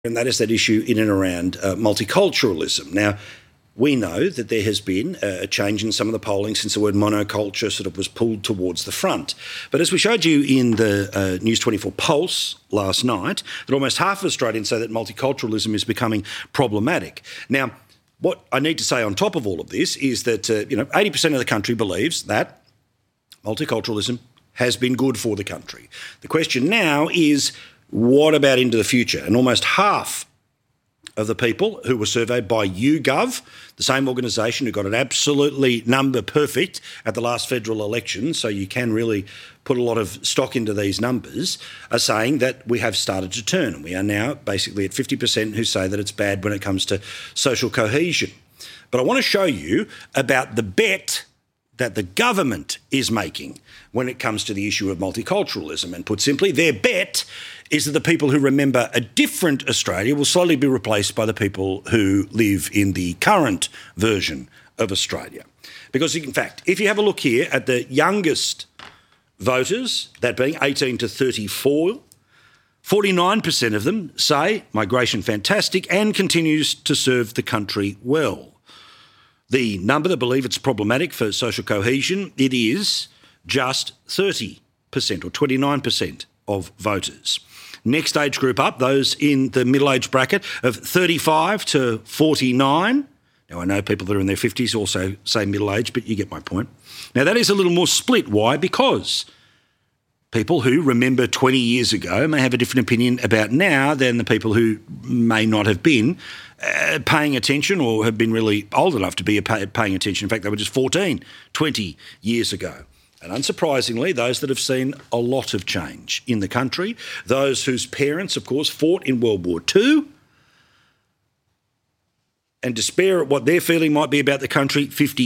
and that is that issue in and around multiculturalism. Now, we know that there has been a change in some of the polling since the word monoculture sort of was pulled towards the front. But as we showed you in the News 24 Pulse last night, that almost half of Australians say that multiculturalism is becoming problematic. Now, what I need to say on top of all of this is that 80% of the country believes that multiculturalism has been good for the country. The question now is, what about into the future? And almost half of the people who were surveyed by YouGov, the same organisation who got an absolutely number perfect at the last federal election, so you can really put a lot of stock into these numbers, are saying that we have started to turn. We are now basically at 50% who say that it's bad when it comes to social cohesion. But I want to show you about the bet that the government is making when it comes to the issue of multiculturalism. And put simply, their bet is that the people who remember a different Australia will slowly be replaced by the people who live in the current version of Australia. Because, in fact, if you have a look here at the youngest voters, that being 18 to 34, 49% of them say migration fantastic and continues to serve the country well. The number that believe it's problematic for social cohesion, it is just 30% or 29% of voters. Next age group up, those in the middle age bracket of 35 to 49. Now, I know people that are in their 50s also say middle age, but you get my point. Now, that is a little more split. Why? Because people who remember 20 years ago may have a different opinion about now than the people who may not have been paying attention or have been really old enough to be paying attention. In fact, they were just 14, 20 years ago. And unsurprisingly, those that have seen a lot of change in the country, those whose parents, of course, fought in World War II, and despair at what their feeling might be about the country,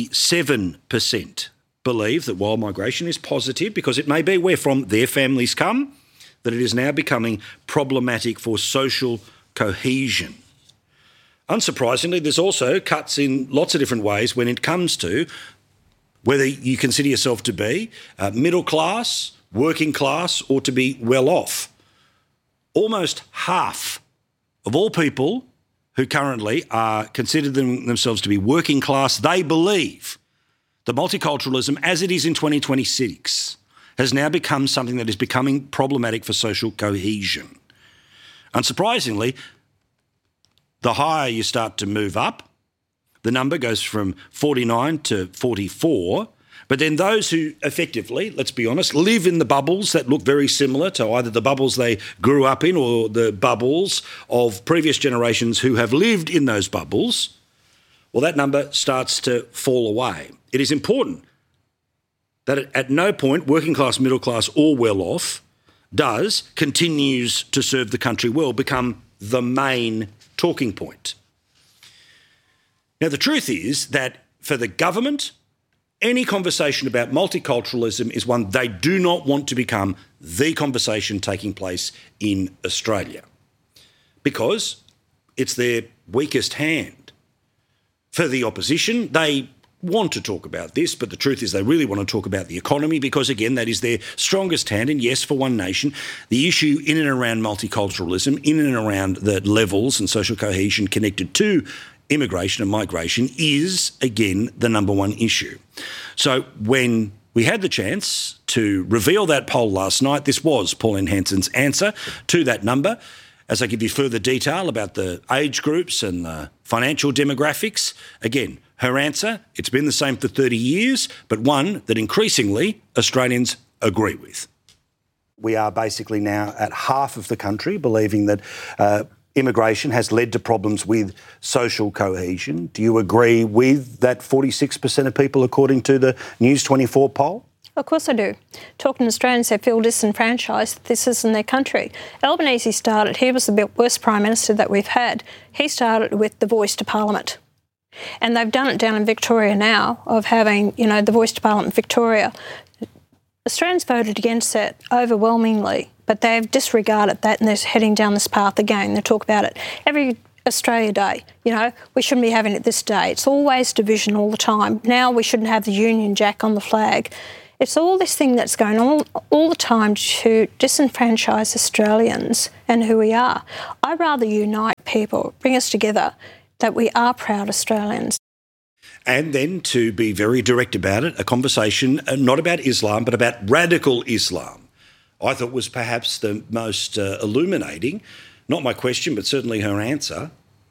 57% believe that while migration is positive, because it may be where from their families come, that it is now becoming problematic for social cohesion. Unsurprisingly, there's also cuts in lots of different ways when it comes to whether you consider yourself to be middle class, working class, or to be well off. Almost half of all people who currently are considered themselves to be working class, they believe that multiculturalism, as it is in 2026, has now become something that is becoming problematic for social cohesion. Unsurprisingly, the higher you start to move up, the number goes from 49 to 44, but then those who effectively, let's be honest, live in the bubbles that look very similar to either the bubbles they grew up in or the bubbles of previous generations who have lived in those bubbles, well, that number starts to fall away. It is important that at no point working class, middle class or well off continues to serve the country well become the main talking point. Now, the truth is that for the government, any conversation about multiculturalism is one they do not want to become the conversation taking place in Australia because it's their weakest hand. For the opposition, they want to talk about this, but the truth is they really want to talk about the economy because, again, that is their strongest hand. And yes, for One Nation, the issue in and around multiculturalism, in and around the levels and social cohesion connected to immigration and migration is, again, the number one issue. So when we had the chance to reveal that poll last night, this was Pauline Hanson's answer to that number. As I give you further detail about the age groups and the financial demographics, again, her answer, it's been the same for 30 years, but one that increasingly Australians agree with. We are basically now at half of the country believing that immigration has led to problems with social cohesion. Do you agree with that 46% of people according to the News 24 poll? Of course I do. Talking to Australians, they feel disenfranchised. This isn't their country. Albanese started, he was the worst Prime Minister that we've had. He started with the voice to Parliament. And they've done it down in Victoria now of having, the voice to Parliament Victoria. Australians voted against it overwhelmingly, but they've disregarded that and they're heading down this path again. They talk about it every Australia Day. We shouldn't be having it this day. It's always division all the time. Now we shouldn't have the Union Jack on the flag. It's all this thing that's going on all the time to disenfranchise Australians and who we are. I'd rather unite people, bring us together, that we are proud Australians. And then to be very direct about it, a conversation not about Islam, but about radical Islam, I thought was perhaps the most illuminating, not my question, but certainly her answer.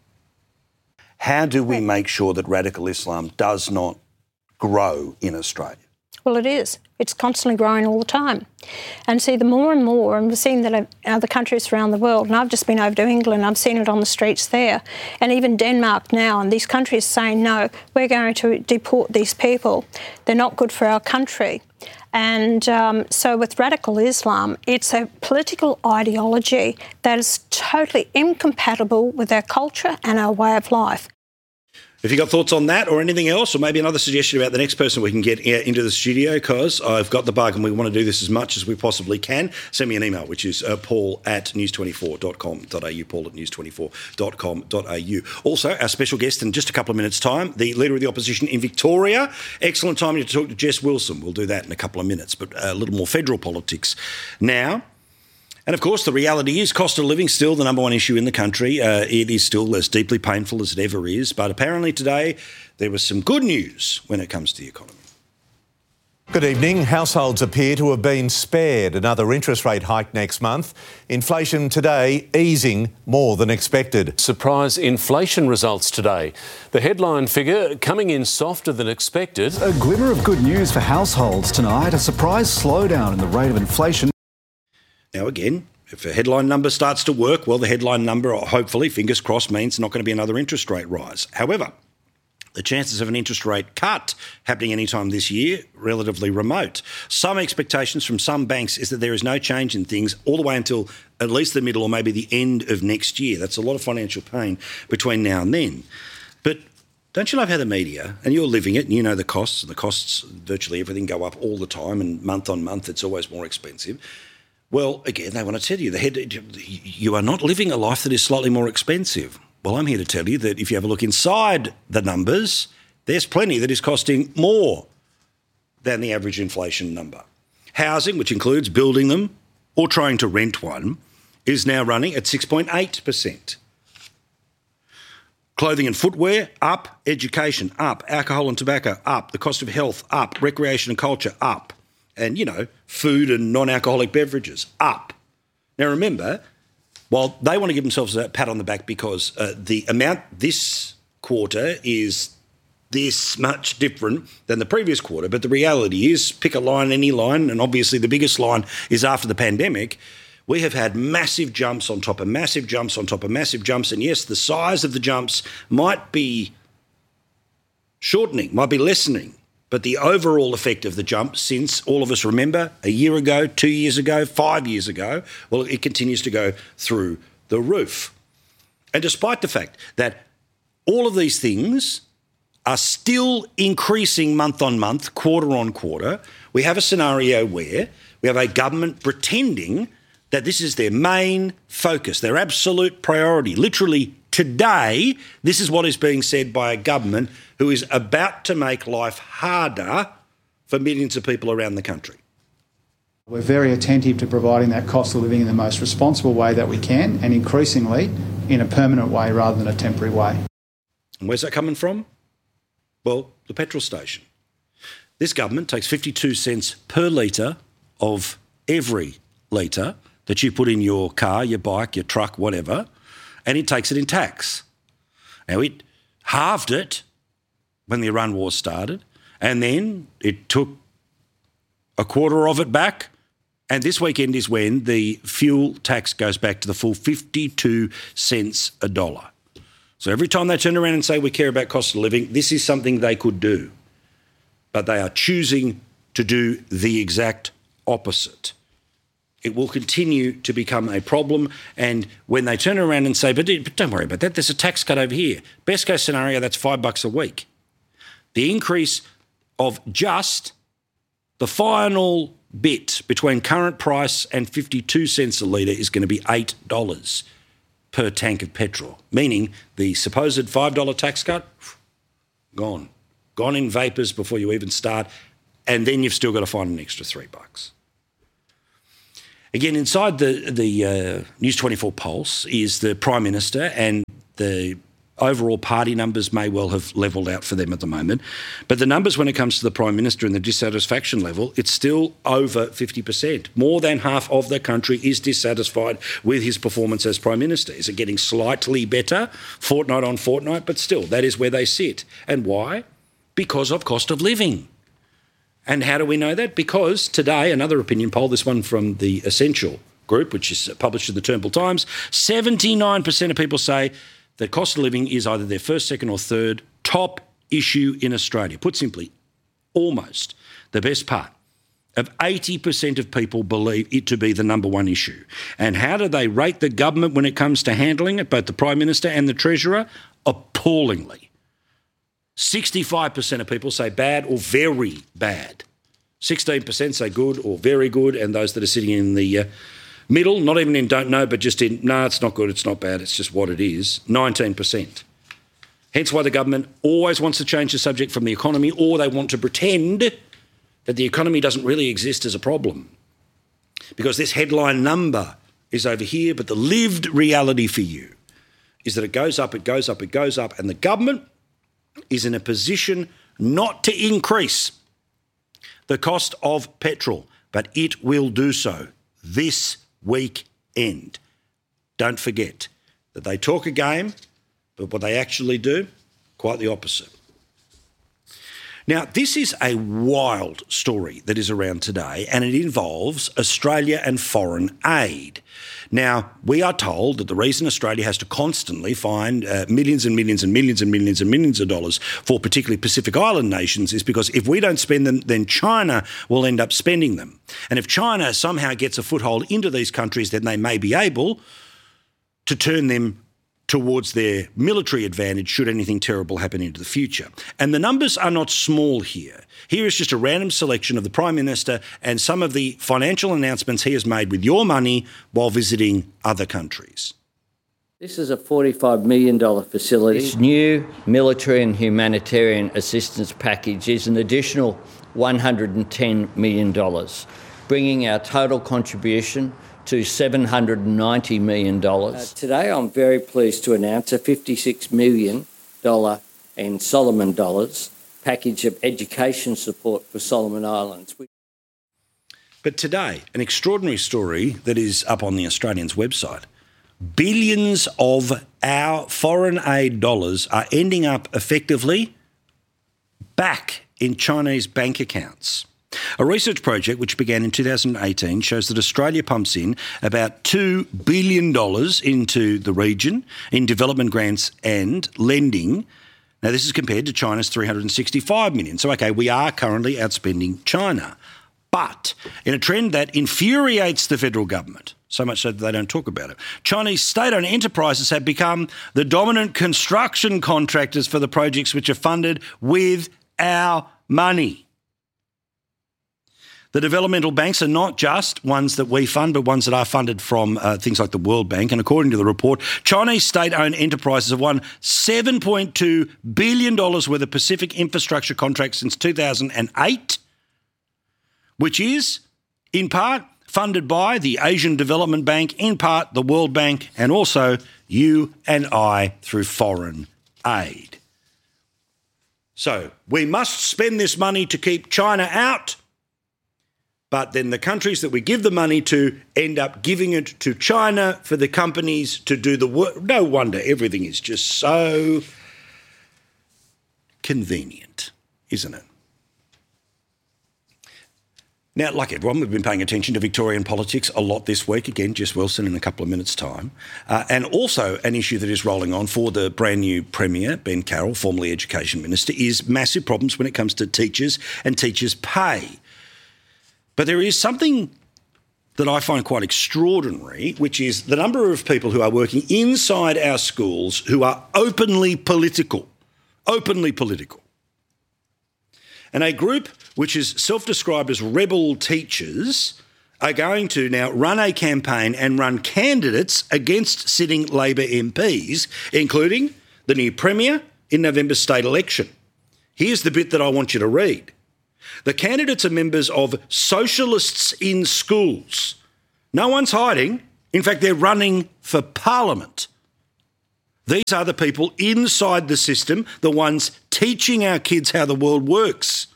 How do we make sure that radical Islam does not grow in Australia? Well, it is. It's constantly growing all the time. And see, the more and more, and we've seen that in other countries around the world, and I've just been over to England, I've seen it on the streets there, and even Denmark now, and these countries saying, no, we're going to deport these people. They're not good for our country. And so with radical Islam, it's a political ideology that is totally incompatible with our culture and our way of life. If you've got thoughts on that or anything else, or maybe another suggestion about the next person we can get into the studio, because I've got the bug and we want to do this as much as we possibly can, send me an email, which is paul@news24.com.au, paul@news24.com.au. Also, our special guest in just a couple of minutes' time, the Leader of the Opposition in Victoria. Excellent time to talk to Jess Wilson. We'll do that in a couple of minutes, but a little more federal politics now. And of course, the reality is cost of living still the number one issue in the country. It is still as deeply painful as it ever is. But apparently today there was some good news when it comes to the economy. Good evening. Households appear to have been spared another interest rate hike next month. Inflation today easing more than expected. Surprise inflation results today. The headline figure coming in softer than expected. A glimmer of good news for households tonight. A surprise slowdown in the rate of inflation. Now, again, if a headline number starts to work, well, the headline number, hopefully, fingers crossed, means not going to be another interest rate rise. However, the chances of an interest rate cut happening anytime this year, relatively remote. Some expectations from some banks is that there is no change in things all the way until at least the middle or maybe the end of next year. That's a lot of financial pain between now and then. But don't you love how the media, and you're living it, and you know the costs, virtually everything go up all the time, and month on month it's always more expensive. Well, again, they want to tell you, you are not living a life that is slightly more expensive. Well, I'm here to tell you that if you have a look inside the numbers, there's plenty that is costing more than the average inflation number. Housing, which includes building them or trying to rent one, is now running at 6.8%. Clothing and footwear, up. Education, up. Alcohol and tobacco, up. The cost of health, up. Recreation and culture, up. And, food and non-alcoholic beverages, up. Now, remember, while they want to give themselves a pat on the back because the amount this quarter is this much different than the previous quarter, but the reality is, pick a line, any line, and obviously the biggest line is after the pandemic, we have had massive jumps on top of massive jumps on top of massive jumps. And yes, the size of the jumps might be shortening, might be lessening. But the overall effect of the jump since, all of us remember, a year ago, 2 years ago, 5 years ago, well, it continues to go through the roof. And despite the fact that all of these things are still increasing month on month, quarter on quarter, we have a scenario where we have a government pretending that this is their main focus, their absolute priority. Literally today, this is what is being said by a government who is about to make life harder for millions of people around the country. We're very attentive to providing that cost of living in the most responsible way that we can, and increasingly in a permanent way rather than a temporary way. And where's that coming from? Well, the petrol station. This government takes 52 cents per litre of every litre that you put in your car, your bike, your truck, whatever, and it takes it in tax. Now, it halved it when the Iran war started, and then it took a quarter of it back, and this weekend is when the fuel tax goes back to the full 52 cents a dollar. So every time they turn around and say we care about cost of living, this is something they could do. But they are choosing to do the exact opposite. It will continue to become a problem. And when they turn around and say, but don't worry about that, there's a tax cut over here. Best case scenario, that's $5 a week. The increase of just the final bit between current price and 52 cents a litre is going to be $8 per tank of petrol, meaning the supposed $5 tax cut, gone in vapours before you even start and then you've still got to find an extra $3. Again, inside the News 24 Pulse is the Prime Minister, and the overall party numbers may well have levelled out for them at the moment. But the numbers when it comes to the Prime Minister and the dissatisfaction level, it's still over 50%. More than half of the country is dissatisfied with his performance as Prime Minister. Is it getting slightly better, fortnight on fortnight? But still, that is where they sit. And why? Because of cost of living. And how do we know that? Because today, another opinion poll, this one from the Essential Group, which is published in the Turnbull Times, 79% of people say that cost of living is either their first, second or third top issue in Australia. Put simply, almost the best part of 80% of people believe it to be the number one issue. And how do they rate the government when it comes to handling it, both the Prime Minister and the Treasurer? Appallingly. 65% of people say bad or very bad. 16% say good or very good, and those that are sitting in the middle, not even in don't know, but just in, no, it's not good, it's not bad, it's just what it is, 19%. Hence why the government always wants to change the subject from the economy, or they want to pretend that the economy doesn't really exist as a problem. Because this headline number is over here, but the lived reality for you is that it goes up, it goes up, it goes up, and the government is in a position not to increase the cost of petrol, but it will do so this weekend. Don't forget that they talk a game, but what they actually do, quite the opposite. Now, this is a wild story that is around today, and it involves Australia and foreign aid. Now, we are told that the reason Australia has to constantly find millions and millions and millions and millions and millions of dollars for particularly Pacific Island nations is because if we don't spend them, then China will end up spending them. And if China somehow gets a foothold into these countries, then they may be able to turn them towards their military advantage should anything terrible happen into the future. And the numbers are not small here. Here is just a random selection of the Prime Minister and some of the financial announcements he has made with your money while visiting other countries. This is a $45 million facility. This new military and humanitarian assistance package is an additional $110 million, bringing our total contribution to $790 million. Today I'm very pleased to announce a $56 million and Solomon dollars package of education support for Solomon Islands. But today, an extraordinary story that is up on the Australian's website. Billions of our foreign aid dollars are ending up effectively back in Chinese bank accounts. A research project which began in 2018 shows that Australia pumps in about $2 billion into the region in development grants and lending. Now, this is compared to China's $365 million. So, OK, we are currently outspending China. But in a trend that infuriates the federal government, so much so that they don't talk about it, Chinese state-owned enterprises have become the dominant construction contractors for the projects which are funded with our money. The developmental banks are not just ones that we fund, but ones that are funded from things like the World Bank. And according to the report, Chinese state-owned enterprises have won $7.2 billion worth of Pacific infrastructure contracts since 2008, which is, in part, funded by the Asian Development Bank, in part the World Bank, and also you and I through foreign aid. So we must spend this money to keep China out. But then the countries that we give the money to end up giving it to China for the companies to do the work. No wonder everything is just so convenient, isn't it? Now, like everyone, we've been paying attention to Victorian politics a lot this week. Again, Jess Wilson in a couple of minutes' time. And also an issue that is rolling on for the brand new Premier, Ben Carroll, formerly Education Minister, is massive problems when it comes to teachers and teachers' pay. But there is something that I find quite extraordinary, which is the number of people who are working inside our schools who are openly political. And a group which is self-described as rebel teachers are going to now run a campaign and run candidates against sitting Labor MPs, including the new Premier in November's state election. Here's the bit that I want you to read. The candidates are members of Socialists in Schools. No one's hiding. In fact, they're running for Parliament. These are the people inside the system, the ones teaching our kids how the world works.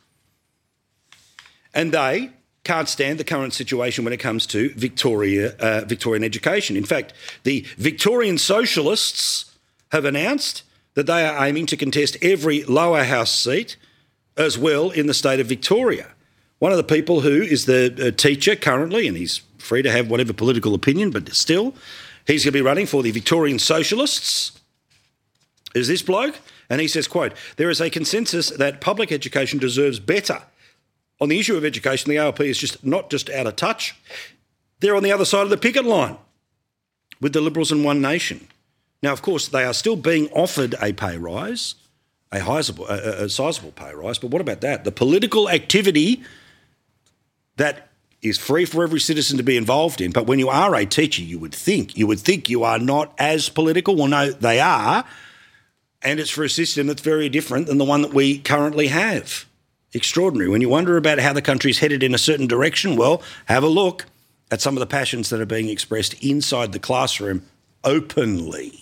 And they can't stand the current situation when it comes to Victorian education. In fact, the Victorian Socialists have announced that they are aiming to contest every lower house seat as well in the state of Victoria. One of the people who is the teacher currently, and he's free to have whatever political opinion, but still, he's going to be running for the Victorian Socialists, is this bloke. And he says, quote, "There is a consensus that public education deserves better. On the issue of education, the ALP is not just out of touch. They're on the other side of the picket line with the Liberals and One Nation." Now, of course, they are still being offered a pay rise, a sizable pay rise, but what about that? The political activity that is free for every citizen to be involved in, but when you are a teacher, you would think you are not as political. Well, no, they are, and it's for a system that's very different than the one that we currently have. Extraordinary. When you wonder about how the country's headed in a certain direction, well, have a look at some of the passions that are being expressed inside the classroom openly.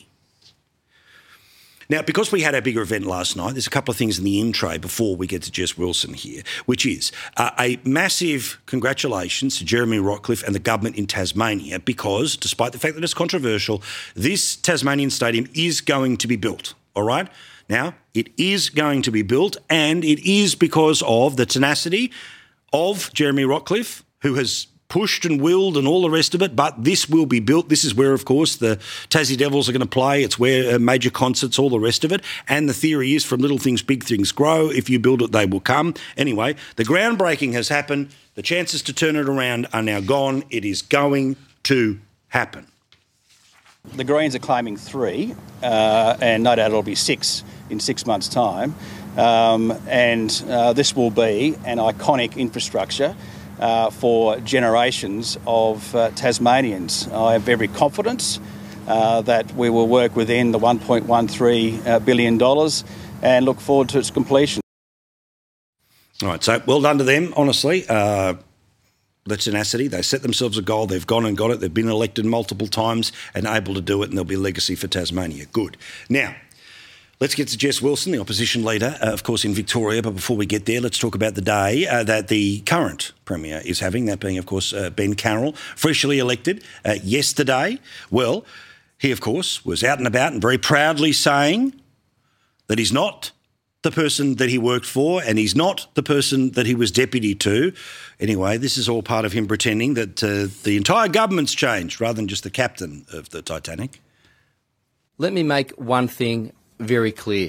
Now, because we had our bigger event last night, there's a couple of things in the in tray before we get to Jess Wilson here, which is a massive congratulations to Jeremy Rockliff and the government in Tasmania because, despite the fact that it's controversial, this Tasmanian stadium is going to be built, all right? Now, it is going to be built, and it is because of the tenacity of Jeremy Rockliff, who has pushed and willed and all the rest of it, but this will be built. This is where, of course, the Tassie Devils are going to play. It's where major concerts, all the rest of it. And the theory is from little things, big things grow. If you build it, they will come. Anyway, the groundbreaking has happened. The chances to turn it around are now gone. It is going to happen. The Greens are claiming 3, and no doubt it'll be 6 in 6 months' time. This will be an iconic infrastructure for generations of Tasmanians. I have every confidence that we will work within the $1.13 billion and look forward to its completion. All right, so well done to them, honestly. The tenacity, they set themselves a goal, they've gone and got it, they've been elected multiple times and able to do it, and there'll be a legacy for Tasmania. Good. Now, let's get to Jess Wilson, the opposition leader, of course, in Victoria. But before we get there, let's talk about the day that the current Premier is having, that being, of course, Ben Carroll, freshly elected yesterday. Well, he, of course, was out and about and very proudly saying that he's not the person that he worked for and he's not the person that he was deputy to. Anyway, this is all part of him pretending that the entire government's changed rather than just the captain of the Titanic. Let me make one thing very clear.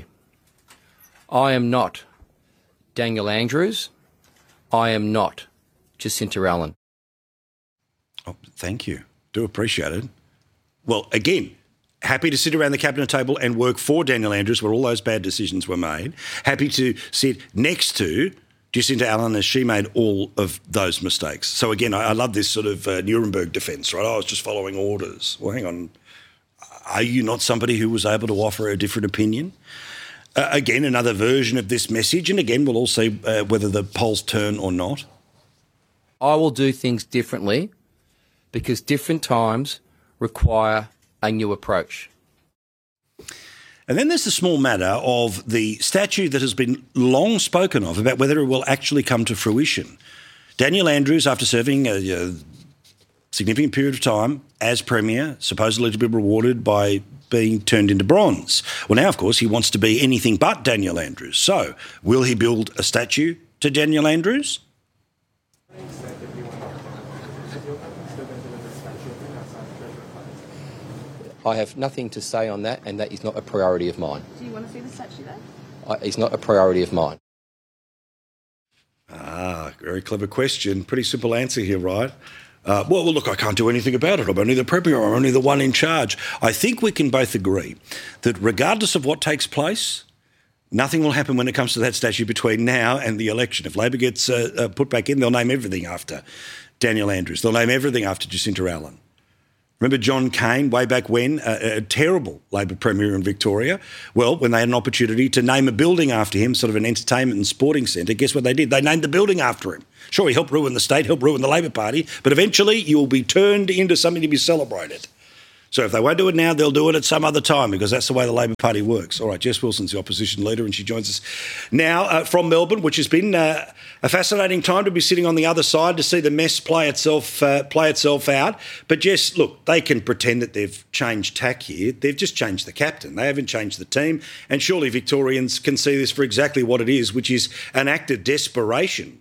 I am not Daniel Andrews. I am not Jacinta Allen. Oh, thank you. Do appreciate it. Well, again, happy to sit around the cabinet table and work for Daniel Andrews where all those bad decisions were made. Happy to sit next to Jacinta Allen as she made all of those mistakes. So again, I love this sort of Nuremberg defence, right? I was just following orders. Well, hang on. Are you not somebody who was able to offer a different opinion? Again, another version of this message. And again, we'll all see whether the polls turn or not. I will do things differently because different times require a new approach. And then there's the small matter of the statue that has been long spoken of about whether it will actually come to fruition. Daniel Andrews, after serving a significant period of time as Premier, supposedly to be rewarded by being turned into bronze. Well, now, of course, he wants to be anything but Daniel Andrews. So, will he build a statue to Daniel Andrews? I have nothing to say on that, and that is not a priority of mine. Do you want to see the statue though? It's not a priority of mine. Very clever question. Pretty simple answer here, right? Well, look, I can't do anything about it. I'm only the Premier. I'm only the one in charge. I think we can both agree that regardless of what takes place, nothing will happen when it comes to that statue between now and the election. If Labor gets put back in, they'll name everything after Daniel Andrews. They'll name everything after Jacinta Allen. Remember John Cain way back when, a terrible Labor Premier in Victoria? Well, when they had an opportunity to name a building after him, sort of an entertainment and sporting centre, guess what they did? They named the building after him. Sure, he helped ruin the state, helped ruin the Labor Party, but eventually you will be turned into something to be celebrated. So if they won't do it now, they'll do it at some other time, because that's the way the Labor Party works. All right, Jess Wilson's the opposition leader, and she joins us now from Melbourne, which has been a fascinating time to be sitting on the other side to see the mess play itself out. But Jess, look, they can pretend that they've changed tack here. They've just changed the captain. They haven't changed the team. And surely Victorians can see this for exactly what it is, which is an act of desperation.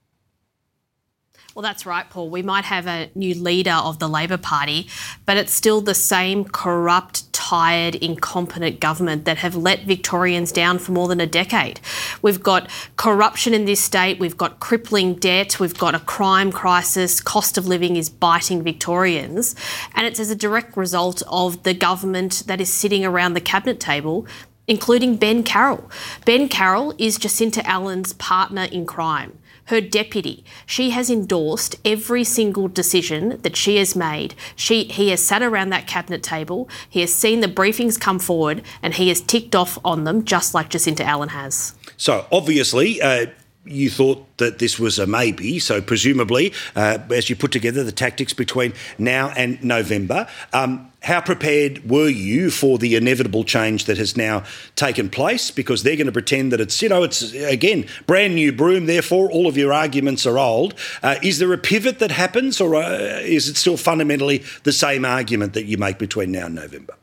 Well, that's right, Paul. We might have a new leader of the Labor Party, but it's still the same corrupt, tired, incompetent government that have let Victorians down for more than a decade. We've got corruption in this state, we've got crippling debt, we've got a crime crisis, cost of living is biting Victorians, and it's as a direct result of the government that is sitting around the cabinet table, including Ben Carroll. Ben Carroll is Jacinta Allen's partner in crime. Her deputy. She has endorsed every single decision that she has made. He has sat around that cabinet table, he has seen the briefings come forward, and he has ticked off on them just like Jacinta Allen has. So obviously, you thought that this was a maybe, so presumably, as you put together the tactics between now and November, how prepared were you for the inevitable change that has now taken place? Because they're going to pretend that it's, again, brand new broom, therefore all of your arguments are old. Is there a pivot that happens, or is it still fundamentally the same argument that you make between now and November?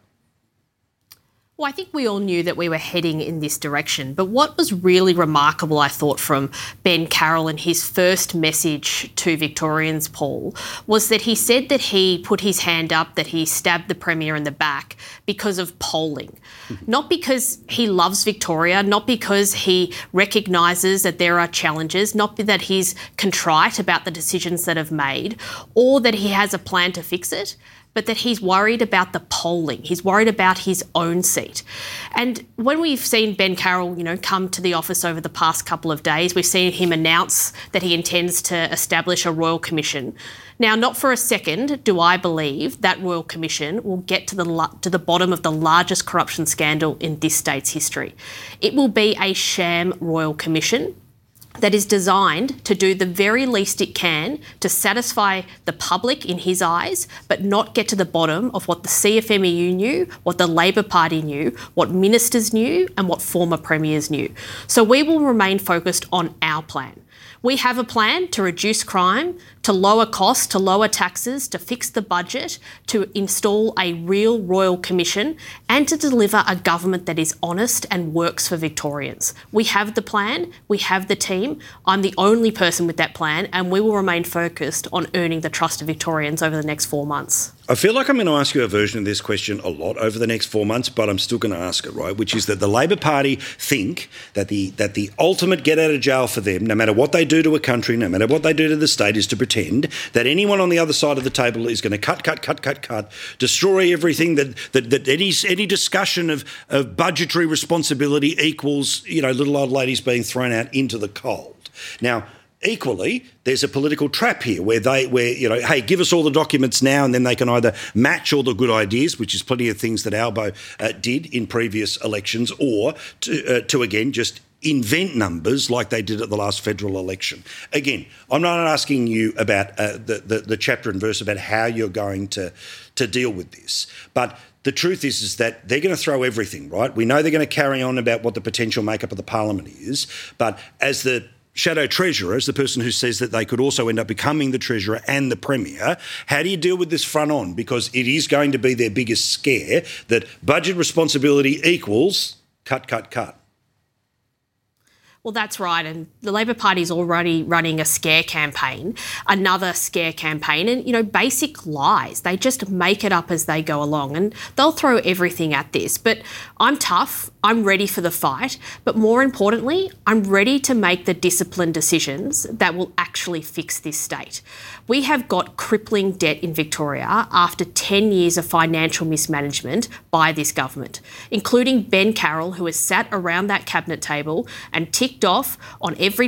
Well, I think we all knew that we were heading in this direction. But what was really remarkable, I thought, from Ben Carroll and his first message to Victorians, Paul, was that he said that he put his hand up, that he stabbed the Premier in the back because of polling. Not because he loves Victoria, not because he recognises that there are challenges, not that he's contrite about the decisions that have made, or that he has a plan to fix it, but that he's worried about the polling. He's worried about his own seat. And when we've seen Ben Carroll, come to the office over the past couple of days, we've seen him announce that he intends to establish a Royal Commission. Now, not for a second do I believe that Royal Commission will get to the bottom of the largest corruption scandal in this state's history. It will be a sham Royal Commission that is designed to do the very least it can to satisfy the public in his eyes, but not get to the bottom of what the CFMEU knew, what the Labor Party knew, what ministers knew, and what former premiers knew. So we will remain focused on our plan. We have a plan to reduce crime, to lower costs, to lower taxes, to fix the budget, to install a real Royal Commission, and to deliver a government that is honest and works for Victorians. We have the plan, we have the team. I'm the only person with that plan, and we will remain focused on earning the trust of Victorians over the next 4 months. I feel like I'm going to ask you a version of this question a lot over the next 4 months, but I'm still going to ask it, right? Which is that the Labor Party think that the ultimate get out of jail for them, no matter what they do to a country, no matter what they do to the state, is to pretend that anyone on the other side of the table is going to cut, destroy everything, that any discussion of budgetary responsibility equals, little old ladies being thrown out into the cold. Now, equally, there's a political trap here where hey, give us all the documents now, and then they can either match all the good ideas, which is plenty of things that Albo did in previous elections, or to again just invent numbers like they did at the last federal election. Again, I'm not asking you about the chapter and verse about how you're going to deal with this, but the truth is that they're going to throw everything, right? We know they're going to carry on about what the potential makeup of the parliament is, but as the Shadow Treasurer, as the person who says that they could also end up becoming the Treasurer and the Premier, how do you deal with this front on? Because it is going to be their biggest scare, that budget responsibility equals cut. Well, that's right. And the Labor Party is already running a scare campaign, another scare campaign, and, basic lies. They just make it up as they go along, and they'll throw everything at this. But I'm tough. I'm ready for the fight. But more importantly, I'm ready to make the disciplined decisions that will actually fix this state. We have got crippling debt in Victoria after 10 years of financial mismanagement by this government, including Ben Carroll, who has sat around that cabinet table and ticked off on every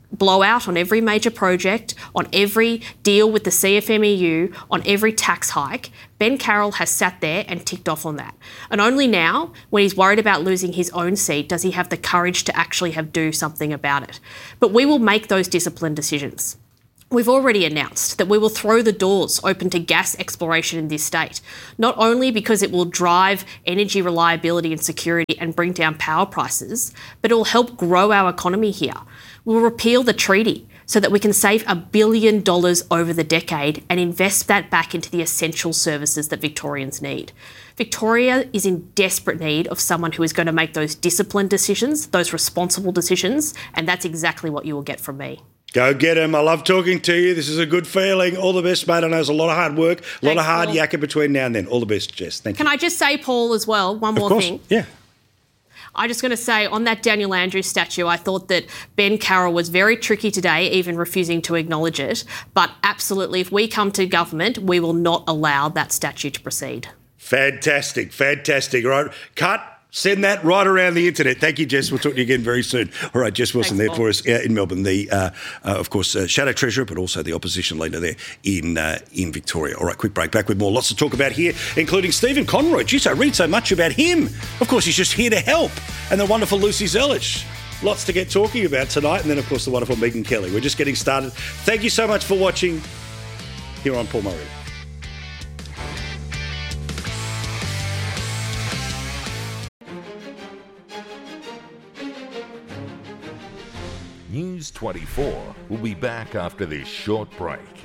blowout on every major project, on every deal with the CFMEU, on every tax hike, Ben Carroll has sat there and ticked off on that. And only now, when he's worried about losing his own seat, does he have the courage to actually do something about it. But we will make those disciplined decisions. We've already announced that we will throw the doors open to gas exploration in this state, not only because it will drive energy reliability and security and bring down power prices, but it will help grow our economy here. We'll repeal the treaty so that we can save $1 billion over the decade and invest that back into the essential services that Victorians need. Victoria is in desperate need of someone who is going to make those disciplined decisions, those responsible decisions, and that's exactly what you will get from me. Go get him. I love talking to you. This is a good feeling. All the best, mate. I know there's a lot of hard work, a lot of hard yakka between now and then. All the best, Jess. Thank you. Can I just say, Paul, as well, one more thing? Yeah. I'm just going to say, on that Daniel Andrews statue, I thought that Ben Carroll was very tricky today, even refusing to acknowledge it. But absolutely, if we come to government, we will not allow that statue to proceed. Fantastic, fantastic. Right, cut. Send that right around the internet. Thank you, Jess. We'll talk to you again very soon. All right, Jess Wilson there for us in Melbourne, the, of course, Shadow Treasurer, but also the opposition leader there in Victoria. All right, quick break. Back with more. Lots to talk about here, including Stephen Conroy. Geez, I read so much about him. Of course, he's just here to help. And the wonderful Lucy Zelich. Lots to get talking about tonight. And then, of course, the wonderful Megan Kelly. We're just getting started. Thank you so much for watching here on Paul Murray. News 24 will be back after this short break.